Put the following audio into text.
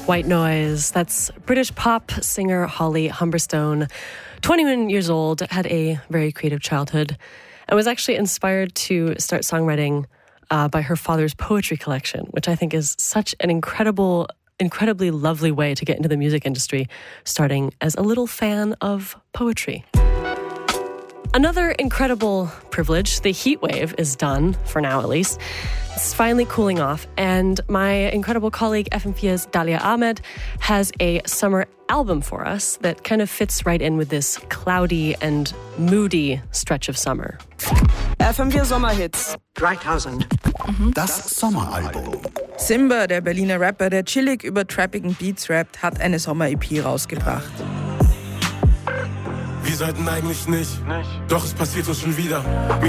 White Noise. That's British pop singer Holly Humberstone. 21 years old, had a very creative childhood, and was actually inspired to start songwriting by her father's poetry collection, which I think is such an incredibly lovely way to get into the music industry, starting as a little fan of poetry. Another incredible privilege, the heat wave is done, for now at least. It's finally cooling off, and my incredible colleague FM4's Dalia Ahmed has a summer album for us that kind of fits right in with this cloudy and moody stretch of summer. FM4 Sommerhits 3000. Das Sommeralbum. Simba, der Berliner Rapper, der chillig über trappigen Beats rappt, hat eine Sommer-EP rausgebracht. Wir sollten eigentlich nicht, doch es passiert uns schon wieder.